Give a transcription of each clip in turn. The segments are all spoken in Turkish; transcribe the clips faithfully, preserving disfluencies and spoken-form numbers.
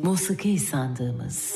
Musiki Sandığımız.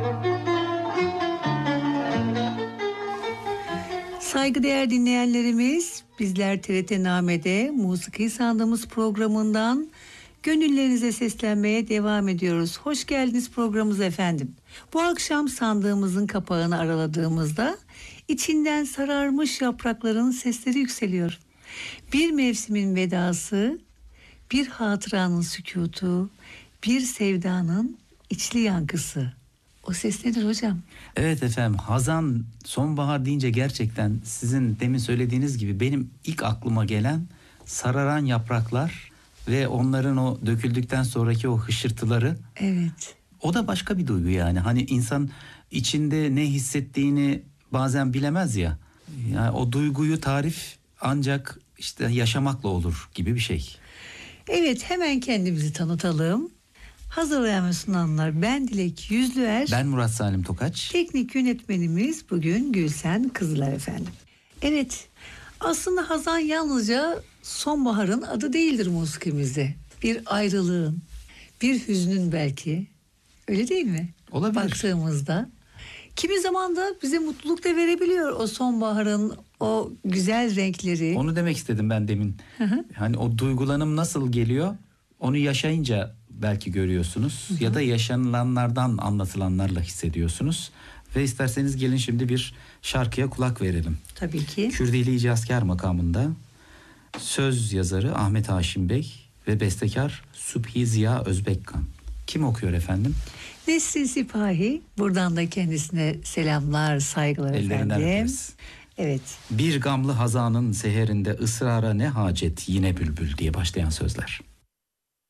Saygıdeğer dinleyenlerimiz, bizler T R T Name'de Musiki Sandığımız programından gönüllerinize seslenmeye devam ediyoruz. Hoş geldiniz programımıza efendim. Bu akşam sandığımızın kapağını araladığımızda içinden sararmış yaprakların sesleri yükseliyor. Bir mevsimin vedası, bir hatıranın sükutu, bir sevdanın içli yankısı. O ses nedir hocam? Evet efendim, hazan, sonbahar deyince gerçekten sizin demin söylediğiniz gibi benim ilk aklıma gelen sararan yapraklar ve onların o döküldükten sonraki o hışırtıları. Evet. O da başka bir duygu yani. Hani insan içinde ne hissettiğini bazen bilemez ya. Yani o duyguyu tarif ancak işte yaşamakla olur gibi bir şey. Evet, hemen kendimizi tanıtalım. Hazırlayan ve sunanlar ben Dilek Yüzlüer. Ben Murat Salim Tokaç. Teknik yönetmenimiz bugün Gülsen Kızılar efendim. Evet, aslında hazan yalnızca sonbaharın adı değildir musikimizde. Bir ayrılığın, bir hüznün belki. Öyle değil mi? Olabilir. Baktığımızda. Kimi zaman da bize mutluluk da verebiliyor o sonbaharın o güzel renkleri. Onu demek istedim ben demin. Hı hı. Hani o duygulanım nasıl geliyor? Onu yaşayınca belki görüyorsunuz. Hı hı. Ya da yaşanılanlardan, anlatılanlarla hissediyorsunuz. Ve isterseniz gelin şimdi bir şarkıya kulak verelim. Tabii ki. Kürdili İcazkar makamında söz yazarı Ahmet Haşim Bey ve bestekar Subhi Ziya Özbekkan. Kim okuyor efendim? Nesrin Sipahi. Buradan da kendisine selamlar, saygılar Ellerinden efendim. öperiz. Evet. Bir gamlı hazanın seherinde ısrara ne hacet yine bülbül diye başlayan sözler.